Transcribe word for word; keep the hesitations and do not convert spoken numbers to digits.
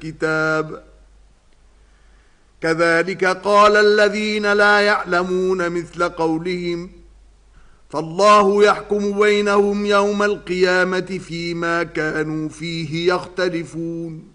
كتاب كذلك قال الذين لا يعلمون مثل قولهم فالله يحكم بينهم يوم القيامة فيما كانوا فيه يختلفون